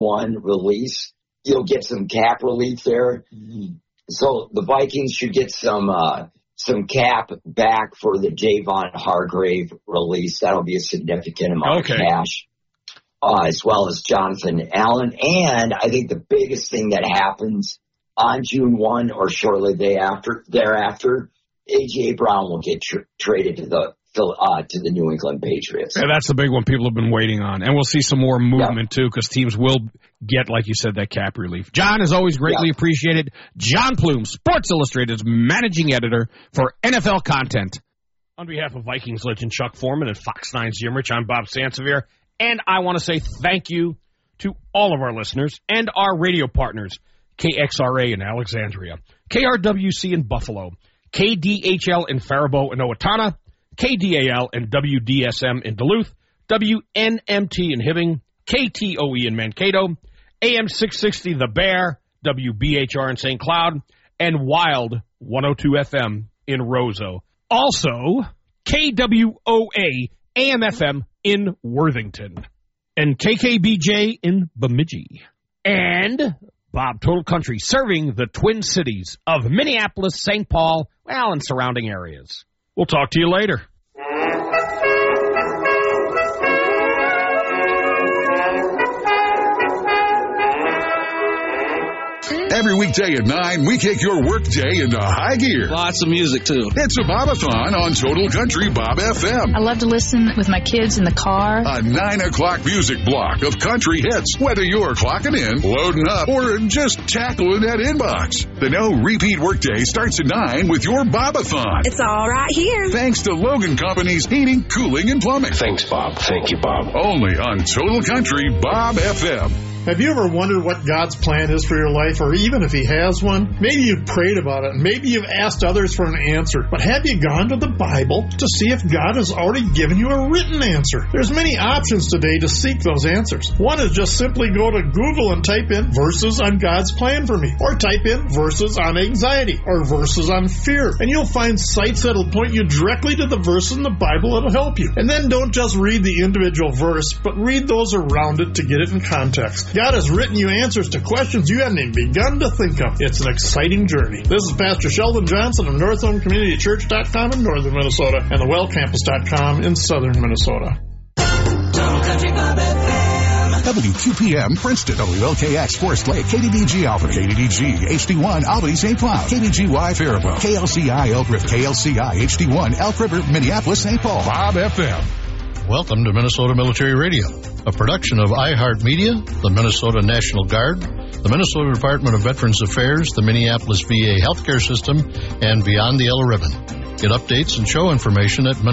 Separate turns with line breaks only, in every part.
1 release. You'll get some cap relief there. So the Vikings should get some cap back for the Javon Hargrave release. That'll be a significant amount of cash, as well as Jonathan Allen. And I think the biggest thing that happens on June 1 or shortly thereafter, A.J. Brown will get traded to the New England Patriots.
Yeah, that's the big one people have been waiting on. And we'll see some more movement, too, because teams will get, like you said, that cap relief. John, is always greatly appreciated. John Plume, Sports Illustrated's managing editor for NFL content. On behalf of Vikings legend Chuck Foreman and Fox 9's Jim Rich, I'm Bob Sansevier. And I want to say thank you to all of our listeners and our radio partners, KXRA in Alexandria, KRWC in Buffalo, KDHL in Faribault and Owatonna, KDAL and WDSM in Duluth, WNMT in Hibbing, KTOE in Mankato, AM 660 The Bear, WBHR in St. Cloud, and Wild 102 FM in Roseau. Also, KWOA AM FM in Worthington, and KKBJ in Bemidji. And Bob Total Country serving the Twin Cities of Minneapolis, St. Paul, and surrounding areas. We'll talk to you later.
Every weekday at 9, we kick your workday into high gear.
Lots of music, too.
It's a Bob-a-thon on Total Country Bob FM.
I love to listen with my kids in the car.
A 9 o'clock music block of country hits, whether you're clocking in, loading up, or just tackling that inbox. The no-repeat workday starts at 9 with your Bob-a-thon.
It's all right here.
Thanks to Logan Company's heating, cooling, and plumbing.
Thanks, Bob. Thank you, Bob.
Only on Total Country Bob FM.
Have you ever wondered what God's plan is for your life, or even if He has one? Maybe you've prayed about it, maybe you've asked others for an answer, but have you gone to the Bible to see if God has already given you a written answer? There's many options today to seek those answers. One is just simply go to Google and type in verses on God's plan for me, or type in verses on anxiety, or verses on fear, and you'll find sites that'll point you directly to the verses in the Bible that'll help you. And then don't just read the individual verse, but read those around it to get it in context. God has written you answers to questions you hadn't even begun to think of. It's an exciting journey. This is Pastor Sheldon Johnson of NorthhomeCommunityChurch.com in northern Minnesota and the WellCampus.com in southern Minnesota.
WQPM Princeton, WLKX Forest Lake, KDDG Alpha, KDDG HD1 Albany St. Cloud, KDGY Faribault, KLCI Elk River, KLCI HD1 Elk River, Minneapolis St. Paul, Bob FM.
Welcome to Minnesota Military Radio, a production of iHeartMedia, the Minnesota National Guard, the Minnesota Department of Veterans Affairs, the Minneapolis VA Healthcare System, and Beyond the Yellow Ribbon. Get updates and show information at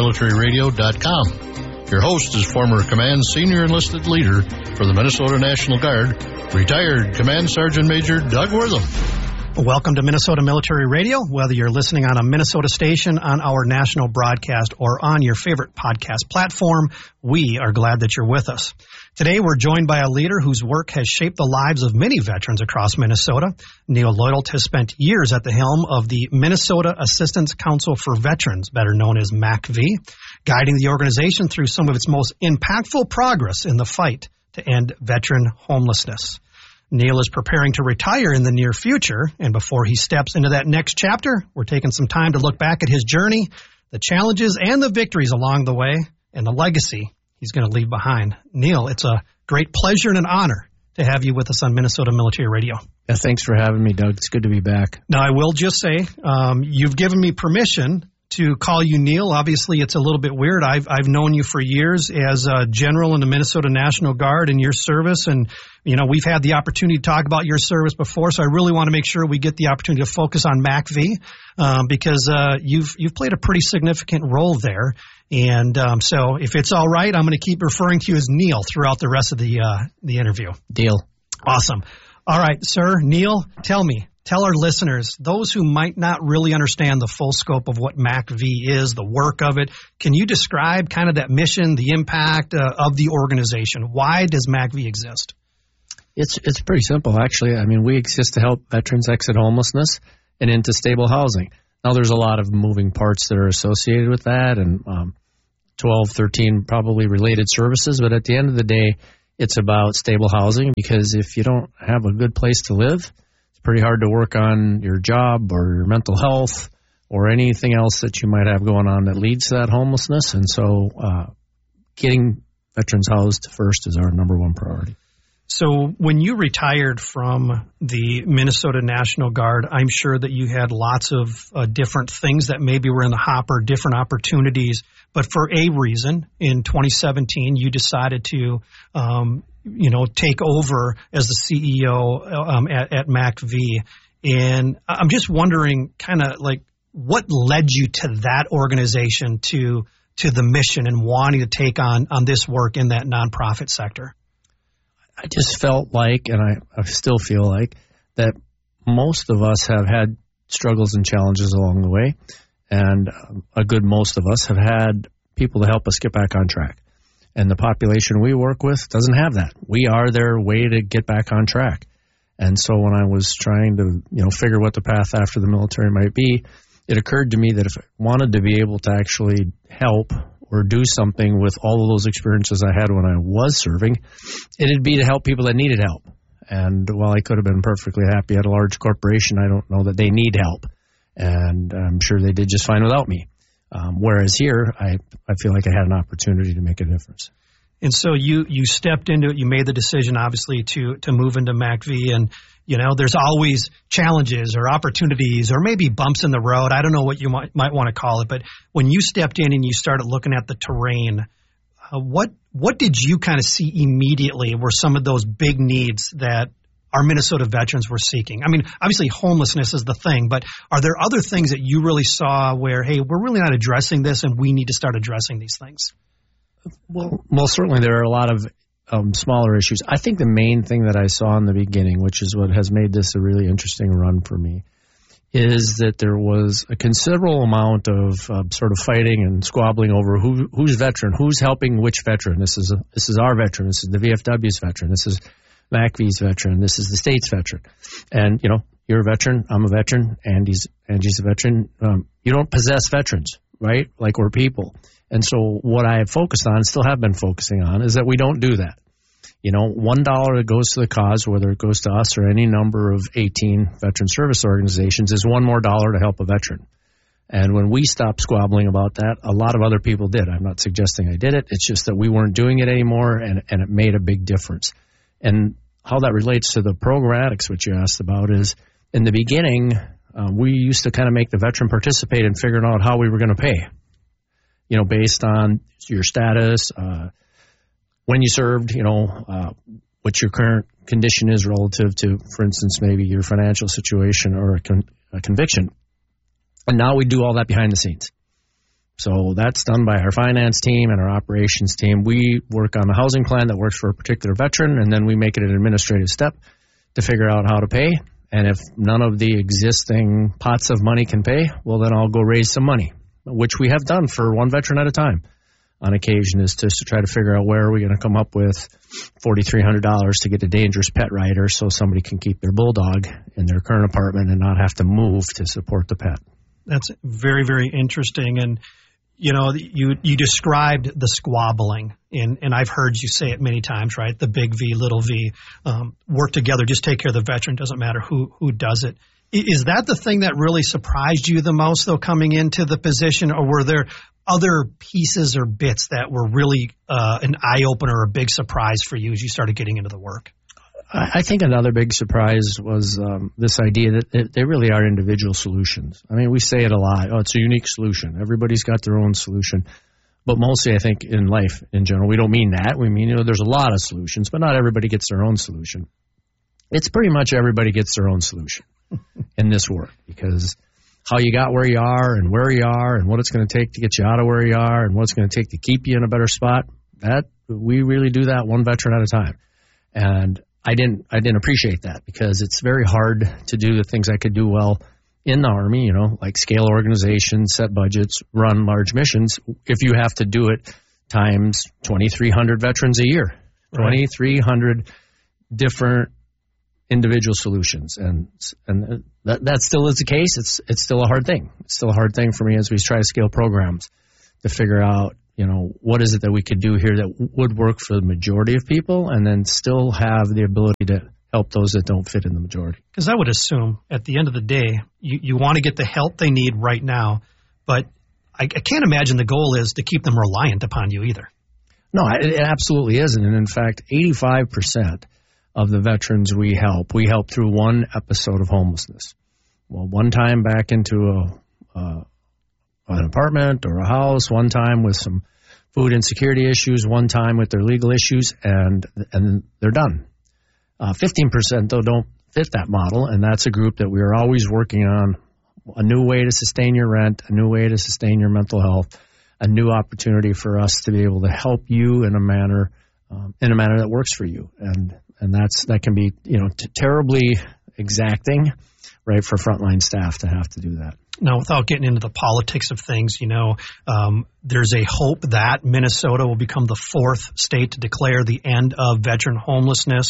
MinnesotaMilitaryRadio.com. Your host is former Command Senior Enlisted Leader for the Minnesota National Guard, retired Command Sergeant Major Doug Wortham.
Welcome to Minnesota Military Radio, whether you're listening on a Minnesota station, on our national broadcast, or on your favorite podcast platform. We are glad that you're with us. Today, we're joined by a leader whose work has shaped the lives of many veterans across Minnesota. Neil Lloydelt has spent years at the helm of the Minnesota Assistance Council for Veterans, better known as MACV, guiding the organization through some of its most impactful progress in the fight to end veteran homelessness. Neil is preparing to retire in the near future, and before he steps into that next chapter, we're taking some time to look back at his journey, the challenges and the victories along the way, and the legacy he's going to leave behind. Neil, it's a great pleasure and an honor to have you with us on Minnesota Military Radio.
Yeah, thanks for having me, Doug. It's good to be back.
Now, I will just say, you've given me permission to call you Neil. Obviously, it's a little bit weird. I've known you for years as a general in the Minnesota National Guard and your service, and we've had the opportunity to talk about your service before, so I really want to make sure we get the opportunity to focus on MACV because you've played a pretty significant role there. And so if it's all right, I'm going to keep referring to you as Neil throughout the rest of the interview.
Deal.
Awesome. All right, sir, Neil, tell our listeners, those who might not really understand the full scope of what MACV is, the work of it, can you describe kind of that mission, the impact of the organization? Why does MACV exist?
It's pretty simple, actually. I mean, we exist to help veterans exit homelessness and into stable housing. Now, there's a lot of moving parts that are associated with that and 12, 13 probably related services, but at the end of the day, It's about stable housing, because if you don't have a good place to live, it's pretty hard to work on your job or your mental health or anything else that you might have going on that leads to that homelessness. And so getting veterans housed first is our number one priority.
So when you retired from the Minnesota National Guard, I'm sure that you had lots of different things that maybe were in the hopper, different opportunities. But for a reason, in 2017, you decided to, take over as the CEO at MACV. And I'm just wondering, kind of like, what led you to that organization, to the mission and wanting to take on this work in that nonprofit sector?
I just felt like, and I still feel like, that most of us have had struggles and challenges along the way, and a good most of us have had people to help us get back on track. And the population we work with doesn't have that. We are their way to get back on track. And so when I was trying to, figure what the path after the military might be, it occurred to me that if I wanted to be able to actually help or do something with all of those experiences I had when I was serving, it'd be to help people that needed help. And while I could have been perfectly happy at a large corporation, I don't know that they need help. And I'm sure they did just fine without me. Whereas here, I feel like I had an opportunity to make a difference.
And so you stepped into it. You made the decision, obviously, to move into MACV. And, there's always challenges or opportunities or maybe bumps in the road. I don't know what you might want to call it. But when you stepped in and you started looking at the terrain, what did you kind of see immediately were some of those big needs that our Minnesota veterans were seeking? I mean, obviously homelessness is the thing, but are there other things that you really saw where, hey, we're really not addressing this and we need to start addressing these things?
Well, certainly there are a lot of smaller issues. I think the main thing that I saw in the beginning, which is what has made this a really interesting run for me, is that there was a considerable amount of sort of fighting and squabbling over who's veteran, who's helping which veteran. This is our veteran. This is the VFW's veteran. This is MACV's veteran. This is the state's veteran. And, you're a veteran. I'm a veteran. Andy's a veteran. You don't possess veterans, right? Like we're people. And so what I have focused on, still have been focusing on, is that we don't do that. $1 that goes to the cause, whether it goes to us or any number of 18 veteran service organizations, is one more dollar to help a veteran. And when we stopped squabbling about that, a lot of other people did. I'm not suggesting I did it. It's just that we weren't doing it anymore, and it made a big difference. And how that relates to the programmatics, which you asked about, is in the beginning, we used to kind of make the veteran participate in figuring out how we were going to pay. Based on your status, when you served, what your current condition is relative to, for instance, maybe your financial situation or a conviction. And now we do all that behind the scenes. So that's done by our finance team and our operations team. We work on a housing plan that works for a particular veteran, and then we make it an administrative step to figure out how to pay. And if none of the existing pots of money can pay, well, then I'll go raise some money, which we have done for one veteran at a time on occasion, is just to try to figure out where are we going to come up with $4,300 to get a dangerous pet rider so somebody can keep their bulldog in their current apartment and not have to move to support the pet.
That's very, very interesting. And, you described the squabbling, and I've heard you say it many times, right? The big V, little v, work together, just take care of the veteran, doesn't matter who does it. Is that the thing that really surprised you the most, though, coming into the position, or were there other pieces or bits that were really an eye-opener or a big surprise for you as you started getting into the work?
I think another big surprise was this idea that they really are individual solutions. I mean, we say it a lot. Oh, it's a unique solution. Everybody's got their own solution. But mostly, I think, in life in general, we don't mean that. We mean, there's a lot of solutions, but not everybody gets their own solution. It's pretty much everybody gets their own solution in this work, because how you got where you are and what it's going to take to get you out of where you are and what it's going to take to keep you in a better spot, that we really do that one veteran at a time. And I didn't appreciate that, because it's very hard to do the things I could do well in the Army, like scale organizations, set budgets, run large missions, if you have to do it times 2,300 veterans a year, right. 2,300 different individual solutions. And that still is the case. It's still a hard thing. It's still a hard thing for me as we try to scale programs to figure out, what is it that we could do here that would work for the majority of people and then still have the ability to help those that don't fit in the majority.
Because I would assume at the end of the day, you want to get the help they need right now, but I can't imagine the goal is to keep them reliant upon you either.
No, it absolutely isn't. And in fact, 85% of the veterans we help through one episode of homelessness. Well, one time back into an apartment or a house, one time with some food insecurity issues, one time with their legal issues, and they're done. 15%, though, don't fit that model, and that's a group that we are always working on. A new way to sustain your rent, a new way to sustain your mental health, a new opportunity for us to be able to help you in a manner that works for you, and that can be terribly exacting, right, for frontline staff to have to do that.
Now, without getting into the politics of things, there's a hope that Minnesota will become the 4th state to declare the end of veteran homelessness.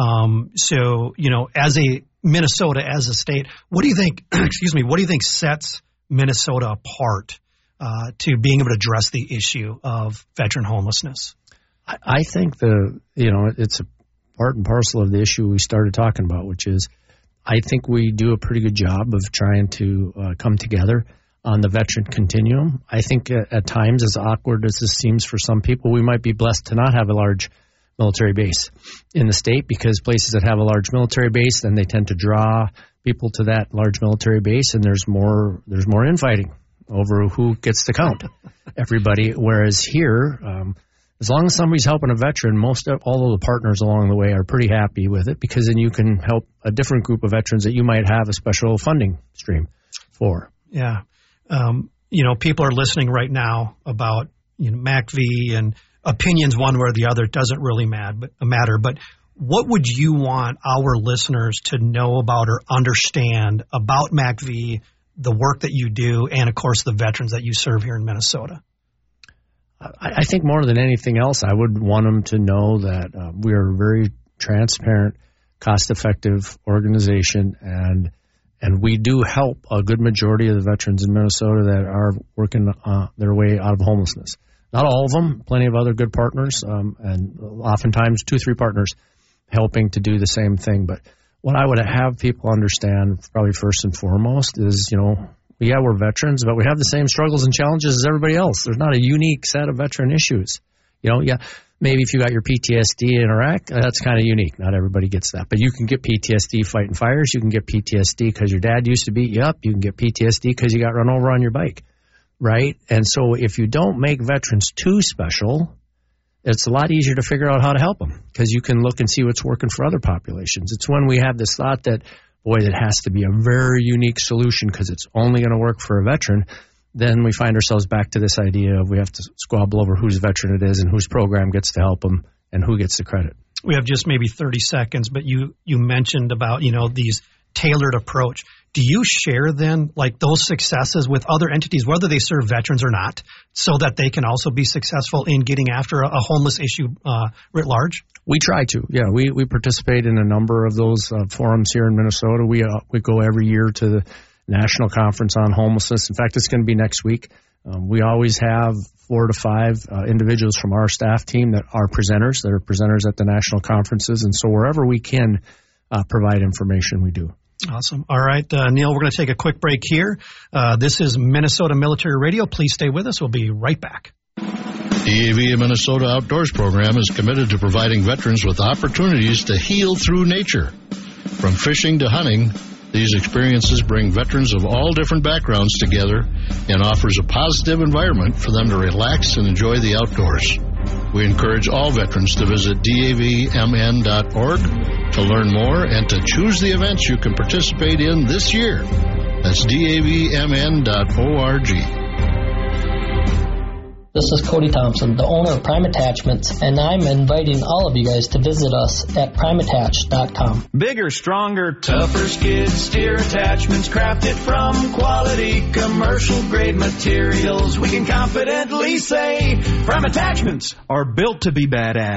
So, as a Minnesota as a state, what do you think? What do you think sets Minnesota apart to being able to address the issue of veteran homelessness?
I think it's a part and parcel of the issue we started talking about, which is I think we do a pretty good job of trying to come together on the veteran continuum. I think at times, as awkward as this seems for some people, we might be blessed to not have a large military base in the state, because places that have a large military base, then they tend to draw people to that large military base, and there's more infighting over who gets to count everybody. Whereas here, as long as somebody's helping a veteran, all of the partners along the way are pretty happy with it, because then you can help a different group of veterans that you might have a special funding stream for.
Yeah. People are listening right now about MACV and opinions one way or the other. It doesn't really matter. But what would you want our listeners to know about or understand about MACV, the work that you do, and, of course, the veterans that you serve here in Minnesota?
I think more than anything else, I would want them to know that we are a very transparent, cost-effective organization, and we do help a good majority of the veterans in Minnesota that are working their way out of homelessness. Not all of them, plenty of other good partners, and oftentimes 2-3 partners helping to do the same thing. But what I would have people understand, probably first and foremost, is, we're veterans, but we have the same struggles and challenges as everybody else. There's not a unique set of veteran issues. Maybe if you got your PTSD in Iraq, that's kind of unique. Not everybody gets that. But you can get PTSD fighting fires. You can get PTSD because your dad used to beat you up. You can get PTSD because you got run over on your bike, right? And so if you don't make veterans too special, it's a lot easier to figure out how to help them, because you can look and see what's working for other populations. It's when we have this thought that, boy, that has to be a very unique solution because it's only going to work for a veteran, then we find ourselves back to this idea of we have to squabble over whose veteran it is and whose program gets to help them and who gets the credit.
We have just maybe 30 seconds, but you mentioned about, these tailored approach. Do you share then like those successes with other entities, whether they serve veterans or not, so that they can also be successful in getting after a homeless issue writ large?
We try to. Yeah, we participate in a number of those forums here in Minnesota. We go every year to the National Conference on Homelessness. In fact, it's going to be next week. We always have 4 to 5 individuals from our staff team that are presenters at the national conferences. And so wherever we can provide information, we do.
Awesome. All right, Neil, we're going to take a quick break here. This is Minnesota Military Radio. Please stay with us. We'll be right back.
DAV Minnesota Outdoors Program is committed to providing veterans with opportunities to heal through nature. From fishing to hunting, these experiences bring veterans of all different backgrounds together and offers a positive environment for them to relax and enjoy the outdoors. We encourage all veterans to visit davmn.org to learn more and to choose the events you can participate in this year. That's davmn.org.
This is Cody Thompson, the owner of Prime Attachments, and I'm inviting all of you guys to visit us at primeattach.com.
Bigger, stronger, tougher skid steer attachments crafted from quality commercial-grade materials. We can confidently say Prime Attachments are built to be badass.